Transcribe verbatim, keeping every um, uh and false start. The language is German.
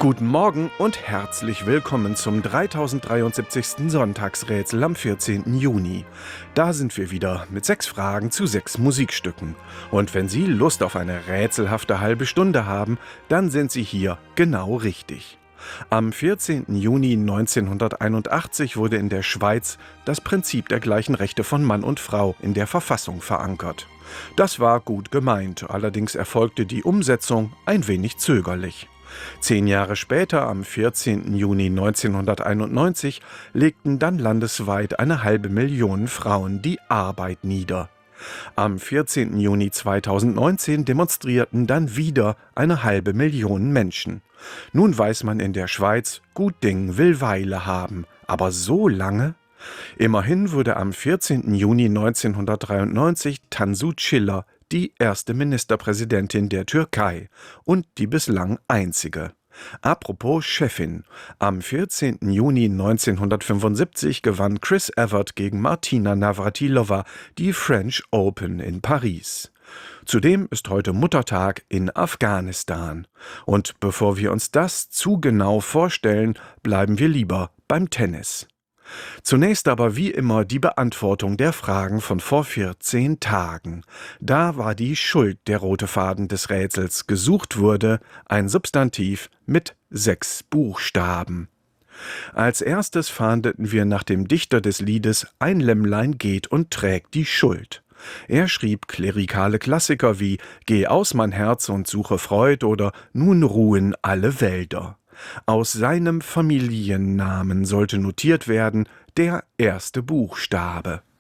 Guten Morgen und herzlich willkommen zum dreitausenddreiundsiebzigsten Sonntagsrätsel am vierzehnten Juni. Da sind wir wieder mit sechs Fragen zu sechs Musikstücken. Und wenn Sie Lust auf eine rätselhafte halbe Stunde haben, dann sind Sie hier genau richtig. Am vierzehnten Juni neunzehnhunderteinundachtzig wurde in der Schweiz das Prinzip der gleichen Rechte von Mann und Frau in der Verfassung verankert. Das war gut gemeint, allerdings erfolgte die Umsetzung ein wenig zögerlich. Zehn Jahre später, am vierzehnten Juni neunzehnhunderteinundneunzig, legten dann landesweit eine halbe Million Frauen die Arbeit nieder. Am vierzehnten Juni zweitausendneunzehn demonstrierten dann wieder eine halbe Million Menschen. Nun weiß man in der Schweiz, gut Ding will Weile haben, aber so lange? Immerhin wurde am vierzehnten Juni neunzehnhundertdreiundneunzig Tansu Çiller die erste Ministerpräsidentin der Türkei und die bislang einzige. Apropos Chefin. Am vierzehnten Juni neunzehnhundertfünfundsiebzig gewann Chris Evert gegen Martina Navratilova die French Open in Paris. Zudem ist heute Muttertag in Afghanistan. Und bevor wir uns das zu genau vorstellen, bleiben wir lieber beim Tennis. Zunächst aber wie immer die Beantwortung der Fragen von vor vierzehn Tagen. Da war die Schuld der rote Faden des Rätsels. Gesucht wurde ein Substantiv mit sechs Buchstaben. Als erstes fahndeten wir nach dem Dichter des Liedes Ein Lämmlein geht und trägt die Schuld. Er schrieb klerikale Klassiker wie Geh aus mein Herz und suche Freud oder Nun ruhen alle Wälder. Aus seinem Familiennamen sollte notiert werden der erste Buchstabe.